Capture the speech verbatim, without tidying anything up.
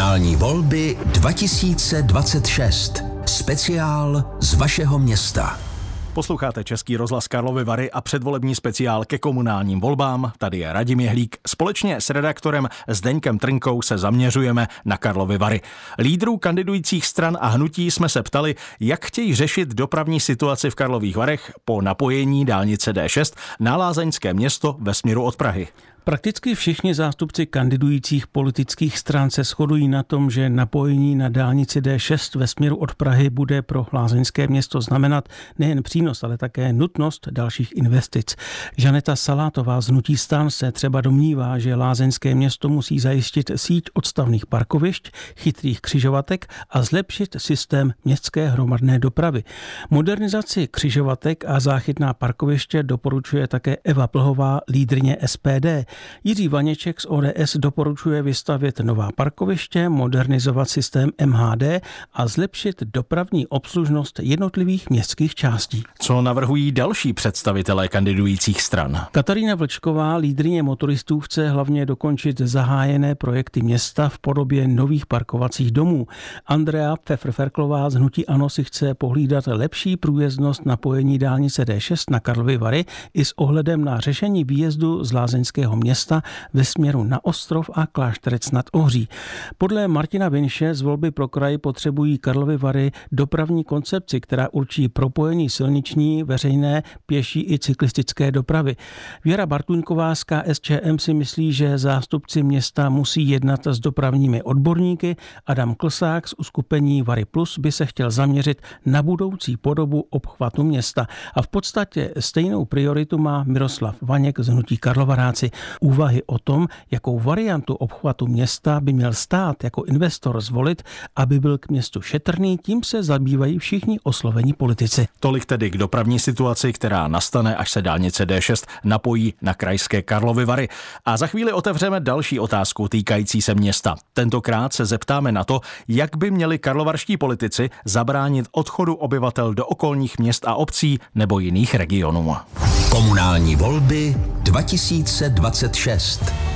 Komunální volby dva tisíce dvacet šest. Speciál z vašeho města. Posloucháte Český rozhlas Karlovy Vary a předvolební speciál ke komunálním volbám. Tady je Radim Jehlík. Společně s redaktorem Zdeňkem Trnkou se zaměřujeme na Karlovy Vary. Lídrů kandidujících stran a hnutí jsme se ptali, jak chtějí řešit dopravní situaci v Karlových Varech po napojení dálnice D šest na Lázeňské město ve směru od Prahy. Prakticky všichni zástupci kandidujících politických stran se shodují na tom, že napojení na dálnici D šest ve směru od Prahy bude pro Lázeňské město znamenat nejen přínos, ale také nutnost dalších investic. Žaneta Salátová z hnutí STAN se třeba domnívá, že Lázeňské město musí zajistit síť odstavných parkovišť, chytrých křižovatek a zlepšit systém městské hromadné dopravy. Modernizaci křižovatek a záchytná parkoviště doporučuje také Eva Plhová, lídryně S P D. Jiří Vaněček z O D S doporučuje vystavět nová parkoviště, modernizovat systém M H D a zlepšit dopravní obslužnost jednotlivých městských částí. Co navrhují další představitelé kandidujících stran? Katarína Vlčková, lídryně motoristů, chce hlavně dokončit zahájené projekty města v podobě nových parkovacích domů. Andrea Pfeffer-Ferklová z hnutí ANO si chce pohlídat lepší průjezdnost napojení dálnice D šest na Karlovy Vary i s ohledem na řešení výjezdu z Lázeňského města ve směru na Ostrov a Klášterec nad Ohří. Podle Martina Vinše z volby pro kraj potřebují Karlovy Vary dopravní koncepci, která určí propojení silniční, veřejné, pěší i cyklistické dopravy. Věra Bartuňková z K S Č M si myslí, že zástupci města musí jednat s dopravními odborníky. Adam Klsák z uskupení Vary Plus by se chtěl zaměřit na budoucí podobu obchvatu města. A v podstatě stejnou prioritu má Miroslav Vaněk z hnutí Karlovaráci. Úvahy o tom, jakou variantu obchvatu města by měl stát jako investor zvolit, aby byl k městu šetrný, tím se zabývají všichni oslovení politici. Tolik tedy k dopravní situaci, která nastane, až se dálnice D šest napojí na krajské Karlovy Vary. A za chvíli otevřeme další otázku týkající se města. Tentokrát se zeptáme na to, jak by měli karlovarští politici zabránit odchodu obyvatel do okolních měst a obcí nebo jiných regionů. Komunální volby dva tisíce dvacet šest.